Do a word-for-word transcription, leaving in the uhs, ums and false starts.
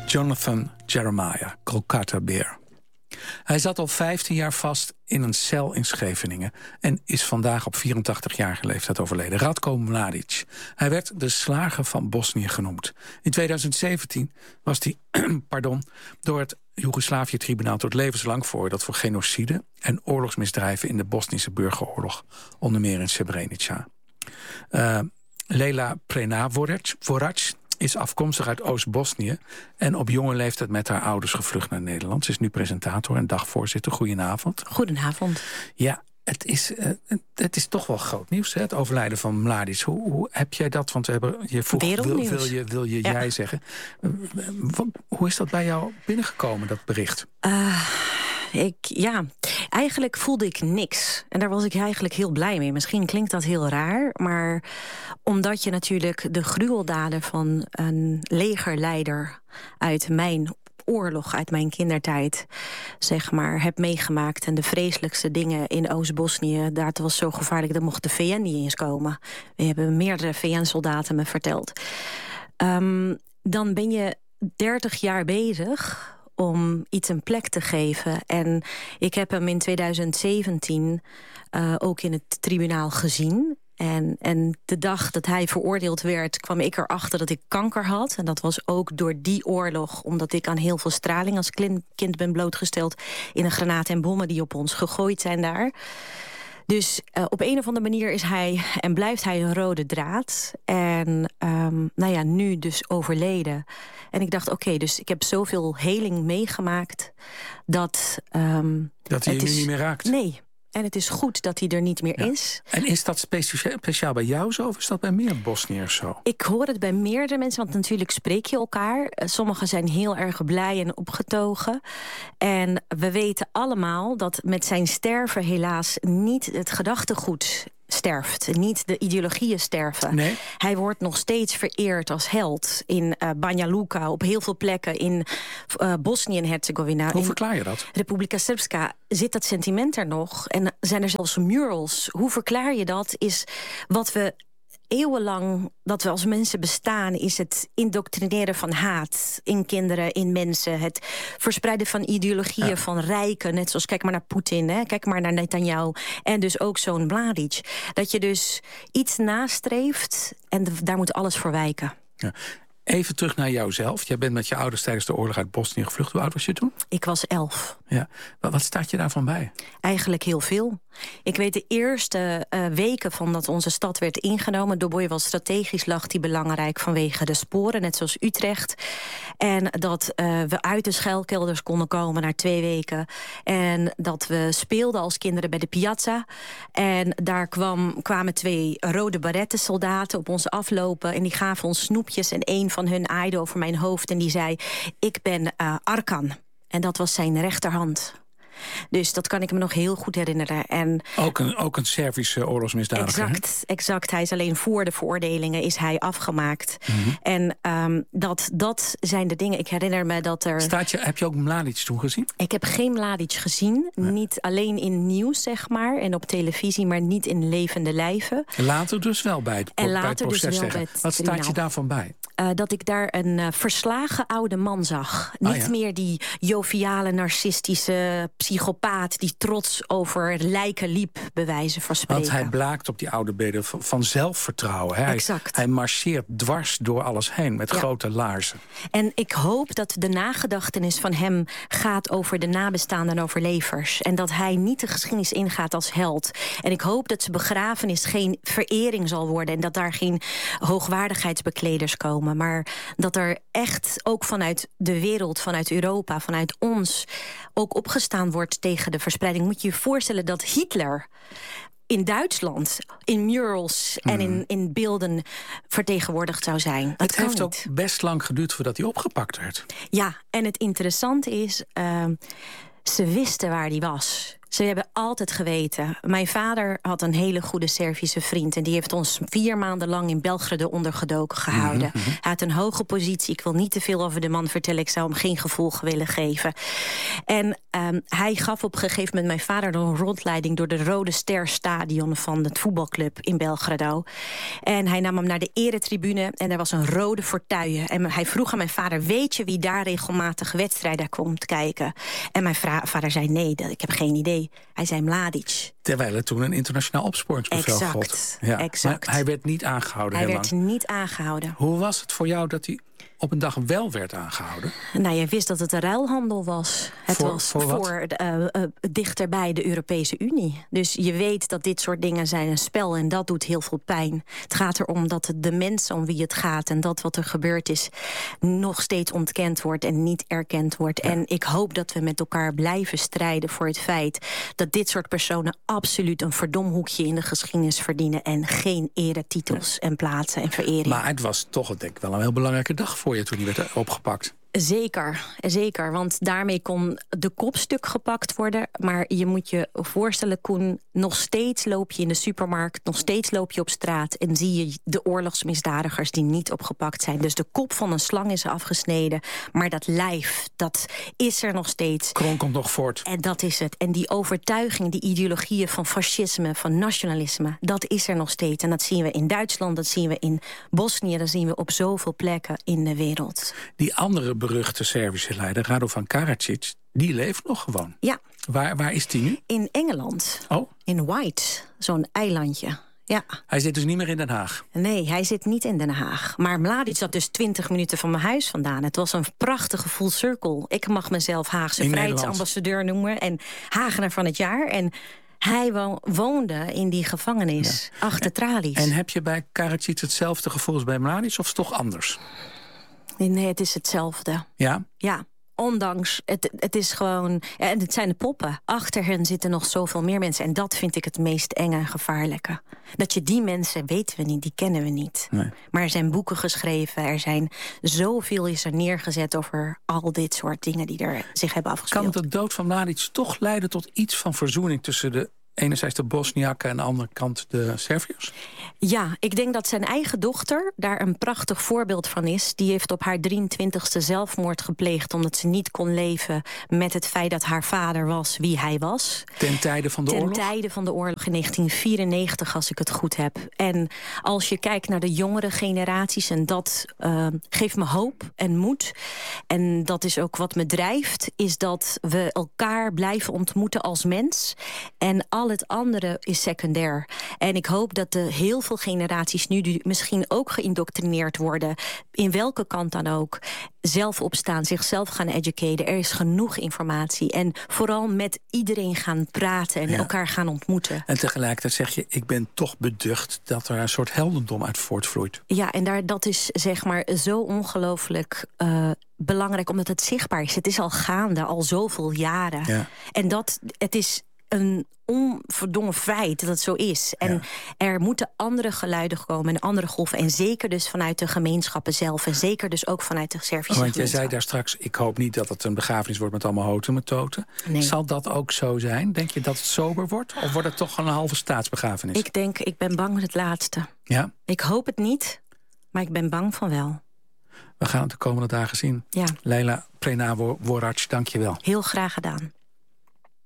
Jonathan Jeremiah, Kolkata Bear. Hij zat al vijftien jaar vast in een cel in Scheveningen en is vandaag op vierentachtigjarige leeftijd overleden. Ratko Mladic. Hij werd de slager van Bosnië genoemd. In tweeduizend zeventien was hij pardon, door het Joegoslavië-tribunaal tot levenslang veroordeeld voor genocide en oorlogsmisdrijven in de Bosnische burgeroorlog, onder meer in Srebrenica. Uh, Lela Prena-Vorac is afkomstig uit Oost-Bosnië en op jonge leeftijd met haar ouders gevlucht naar Nederland. Ze is nu presentator en dagvoorzitter. Goedenavond. Goedenavond. Ja, het is, uh, het is toch wel groot nieuws, hè? Het overlijden van Mladic. Hoe, hoe heb jij dat? Want we hebben je vroeg, wil, wil je, wil je ja. jij zeggen. Uh, wat, hoe is dat bij jou binnengekomen, dat bericht? Uh, ik, ja, eigenlijk voelde ik niks. En daar was ik eigenlijk heel blij mee. Misschien klinkt dat heel raar, maar omdat je natuurlijk de gruweldaden van een legerleider uit mijn oorlog, uit mijn kindertijd, zeg maar, heb meegemaakt. En de vreselijkste dingen in Oost-Bosnië, dat was zo gevaarlijk, daar mocht de V N niet eens komen. We hebben meerdere V N-soldaten me verteld. Um, dan ben je dertig jaar bezig om iets een plek te geven. En ik heb hem in tweeduizend zeventien uh, ook in het tribunaal gezien. En, en de dag dat hij veroordeeld werd, kwam ik erachter dat ik kanker had. En dat was ook door die oorlog, omdat ik aan heel veel straling als kind ben blootgesteld in de granaten en bommen die op ons gegooid zijn daar. Dus uh, op een of andere manier is hij en blijft hij een rode draad. En um, nou ja, nu dus overleden. En ik dacht, oké, okay, dus ik heb zoveel heling meegemaakt dat Um, dat hij je nu is, niet meer raakt? Nee. En het is goed dat hij er niet meer ja. is. En is dat speciaal, speciaal bij jou zo, of is dat bij meer Bosniërs zo? Ik hoor het bij meerdere mensen, want natuurlijk spreek je elkaar. Sommigen zijn heel erg blij en opgetogen. En we weten allemaal dat met zijn sterven helaas niet het gedachtegoed sterft. Niet de ideologieën sterven. Nee. Hij wordt nog steeds vereerd als held in uh, Banja Luka, op heel veel plekken in uh, Bosnië en Herzegovina. Hoe verklaar je dat? Republika Srpska zit dat sentiment er nog en zijn er zelfs murals. Hoe verklaar je dat? Is wat we eeuwenlang dat we als mensen bestaan, is het indoctrineren van haat in kinderen, in mensen. Het verspreiden van ideologieën ja. van rijken. Net zoals, kijk maar naar Poetin, hè? Kijk maar naar Netanyahu. En dus ook zo'n Mladic. Dat je dus iets nastreeft en de, daar moet alles voor wijken. Ja. Even terug naar jouzelf. Jij bent met je ouders tijdens de oorlog uit Bosnië gevlucht. Hoe oud was je toen? Ik was elf. Ja. Wat staat je daarvan bij? Eigenlijk heel veel. Ik weet de eerste uh, weken van dat onze stad werd ingenomen. Doboj was strategisch, lag die belangrijk vanwege de sporen, net zoals Utrecht. En dat uh, we uit de schuilkelders konden komen na twee weken. En dat we speelden als kinderen bij de piazza. En daar kwam, kwamen twee rode baretten soldaten op ons aflopen. En die gaven ons snoepjes. En een van hun aaide over mijn hoofd. En die zei, ik ben uh, Arkan. En dat was zijn rechterhand. Dus dat kan ik me nog heel goed herinneren. En ook, een, ook een Servische oorlogsmisdadiger. Exact, exact. Hij is alleen voor de veroordelingen is hij afgemaakt. Mm-hmm. En um, dat, dat zijn de dingen. Ik herinner me dat er Staat je, heb je ook Mladic toen gezien? Ik heb geen Mladic gezien. Nee. Niet alleen in nieuws, zeg maar. En op televisie, maar niet in levende lijven. Later dus wel bij het, en bij het proces dus zeggen. Wat staat nou, je daarvan bij? Uh, dat ik daar een uh, verslagen oude man zag. Niet ah, ja. meer die joviale, narcistische psychopaat die trots over lijken liep, bij wijze van spreken. Want hij blaakt op die oude beden van zelfvertrouwen. Hè? Exact. Hij, hij marcheert dwars door alles heen met ja. grote laarzen. En ik hoop dat de nagedachtenis van hem gaat over de nabestaanden en overlevers. En dat hij niet de geschiedenis ingaat als held. En ik hoop dat zijn begrafenis geen verering zal worden en dat daar geen hoogwaardigheidsbekleders komen. Maar dat er echt ook vanuit de wereld, vanuit Europa, vanuit ons ook opgestaan wordt tegen de verspreiding. Moet je je voorstellen dat Hitler in Duitsland in murals mm. en in, in beelden vertegenwoordigd zou zijn. Dat het heeft niet. ook best lang geduurd voordat hij opgepakt werd. Ja, en het interessante is, Uh, ze wisten waar hij was. Ze hebben altijd geweten. Mijn vader had een hele goede Servische vriend. En die heeft ons vier maanden lang in Belgrado ondergedoken gehouden. Mm-hmm. Hij had een hoge positie. Ik wil niet te veel over de man vertellen. Ik zou hem geen gevolg willen geven. En um, hij gaf op een gegeven moment mijn vader een rondleiding door de Rode Ster Stadion van het voetbalclub in Belgrado. En hij nam hem naar de eretribune en er was een rode fortuin. En hij vroeg aan mijn vader, weet je wie daar regelmatig wedstrijden komt kijken? En mijn vra- vader zei, nee, ik heb geen idee. Hij zei Mladic. Terwijl er toen een internationaal opsporingsbevel exact, gold. Ja. Exact. Maar hij werd niet aangehouden. Hij heel werd lang. niet aangehouden. Hoe was het voor jou dat hij op een dag wel werd aangehouden? Nou, je wist dat het een ruilhandel was. Het voor, was voor, voor uh, uh, dichterbij de Europese Unie. Dus je weet dat dit soort dingen zijn een spel en dat doet heel veel pijn. Het gaat erom dat de mensen om wie het gaat en dat wat er gebeurd is nog steeds ontkend wordt en niet erkend wordt. Ja. En ik hoop dat we met elkaar blijven strijden voor het feit dat dit soort personen absoluut een verdomhoekje in de geschiedenis verdienen en geen eretitels ja. en plaatsen en verering. Maar het was toch denk ik wel een heel belangrijke dag voor je toen hij werd opgepakt. Zeker, zeker. Want daarmee kon de kopstuk gepakt worden. Maar je moet je voorstellen, Koen, nog steeds loop je in de supermarkt, nog steeds loop je op straat en zie je de oorlogsmisdadigers die niet opgepakt zijn. Dus de kop van een slang is afgesneden, maar dat lijf, dat is er nog steeds. Kroon komt nog voort. En dat is het. En die overtuiging, die ideologieën van fascisme, van nationalisme, dat is er nog steeds. En dat zien we in Duitsland, dat zien we in Bosnië, dat zien we op zoveel plekken in de wereld. Die andere beruchte Servische leider, Radovan Karadzic, die leeft nog gewoon. Ja. Waar, waar is die nu? In Engeland. Oh. In White, zo'n eilandje. Ja. Hij zit dus niet meer in Den Haag? Nee, hij zit niet in Den Haag. Maar Mladic zat dus twintig minuten van mijn huis vandaan. Het was een prachtige full circle. Ik mag mezelf Haagse in vrijheidsambassadeur noemen en Hagenaar van het jaar. En hij wo- woonde in die gevangenis, ja. achter tralies. En heb je bij Karadzic hetzelfde gevoel als bij Mladic of is het toch anders? Nee, het is hetzelfde. Ja? Ja, ondanks, het, het is gewoon, en het zijn de poppen. Achter hen zitten nog zoveel meer mensen. En dat vind ik het meest enge en gevaarlijke. Dat je die mensen, weten we niet, die kennen we niet. Nee. Maar er zijn boeken geschreven, er zijn zoveel is er neergezet over al dit soort dingen die er zich hebben afgespeeld. Kan de dood van Mladic toch leiden tot iets van verzoening tussen de enerzijds de Bosniaken en aan de andere kant de Serviërs? Ja, ik denk dat zijn eigen dochter daar een prachtig voorbeeld van is. Die heeft op haar drieëntwintigste zelfmoord gepleegd omdat ze niet kon leven met het feit dat haar vader was wie hij was. Ten tijde van de Ten oorlog? Ten tijde van de oorlog in negentien vierennegentig, als ik het goed heb. En als je kijkt naar de jongere generaties, en dat uh, geeft me hoop en moed. En dat is ook wat me drijft, is dat we elkaar blijven ontmoeten als mens. En al het andere is secundair. En ik hoop dat de heel veel generaties nu die misschien ook geïndoctrineerd worden, in welke kant dan ook, zelf opstaan, zichzelf gaan educaten. Er is genoeg informatie. En vooral met iedereen gaan praten en ja. elkaar gaan ontmoeten. En tegelijkertijd zeg je, ik ben toch beducht dat er een soort heldendom uit voortvloeit. Ja, en daar, dat is zeg maar zo ongelooflijk uh, belangrijk, omdat het zichtbaar is. Het is al gaande, al zoveel jaren. Ja. En dat, het is een onverdongen feit dat het zo is. En ja. er moeten andere geluiden komen en andere golven. En zeker dus vanuit de gemeenschappen zelf. En zeker dus ook vanuit de Servische Want jij gemeenschap. zei daar straks, ik hoop niet dat het een begrafenis wordt met allemaal hoten met toten. Nee. Zal dat ook zo zijn? Denk je dat het sober wordt? Of wordt het toch een halve staatsbegrafenis? Ik denk, ik ben bang met het laatste. Ja? Ik hoop het niet, maar ik ben bang van wel. We gaan het de komende dagen zien. Ja. Leila Prena-Worac, dank je wel. Heel graag gedaan.